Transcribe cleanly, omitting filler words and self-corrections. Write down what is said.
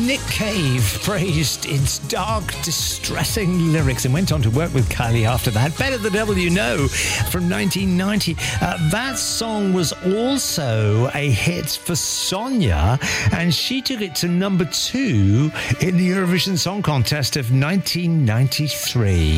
Nick Cave praised its dark, distressing lyrics and went on to work with Kylie after that. Better the Devil You Know from 1990. That song was also a hit for Sonia, and she took it to number 2 in the Eurovision Song Contest of 1993.